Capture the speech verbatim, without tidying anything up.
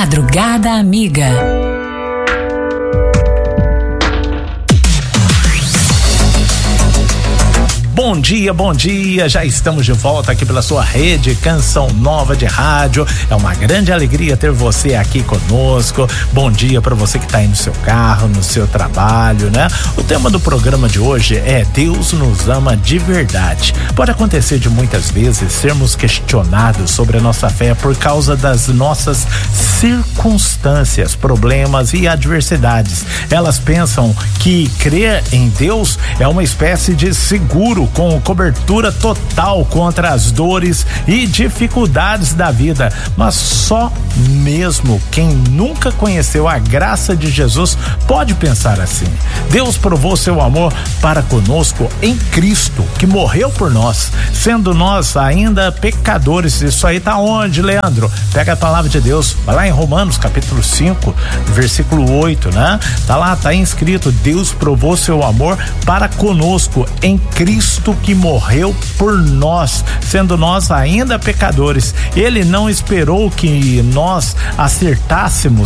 Madrugada Amiga. Bom dia, bom dia, já estamos de volta aqui pela sua rede Canção Nova de Rádio. É uma grande alegria ter você aqui conosco. Bom dia para você que está aí no seu carro, no seu trabalho, né? O tema do programa de hoje é Deus nos ama de verdade. Pode acontecer de muitas vezes sermos questionados sobre a nossa fé por causa das nossas circunstâncias, problemas e adversidades. Elas pensam que crer em Deus é uma espécie de seguro com cobertura total contra as dores e dificuldades da vida, mas só mesmo quem nunca conheceu a graça de Jesus pode pensar assim. Deus provou seu amor para conosco em Cristo, que morreu por nós, sendo nós ainda pecadores. Isso aí tá onde, Leandro? Pega a palavra de Deus, vai lá em Romanos capítulo cinco, versículo oito, né? Tá lá, tá escrito: Deus provou seu amor para conosco em Cristo, que morreu por nós, sendo nós ainda pecadores. Ele não esperou que nós acertássemos